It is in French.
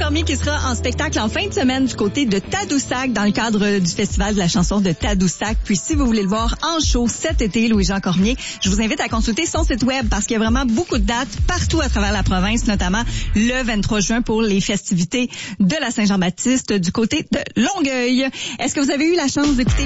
Cormier qui sera en spectacle en fin de semaine du côté de Tadoussac dans le cadre du Festival de la chanson de Tadoussac. Puis si vous voulez le voir en show cet été, Louis-Jean Cormier, je vous invite à consulter son site web parce qu'il y a vraiment beaucoup de dates partout à travers la province, notamment le 23 juin pour les festivités de la Saint-Jean-Baptiste du côté de Longueuil. Est-ce que vous avez eu la chance d'écouter